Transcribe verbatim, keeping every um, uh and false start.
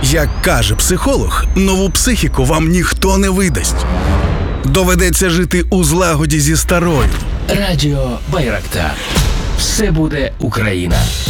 Як каже психолог, нову психіку вам ніхто не видасть. Доведеться жити у злагоді зі старою. Радіо Байрактар. Все буде Україна.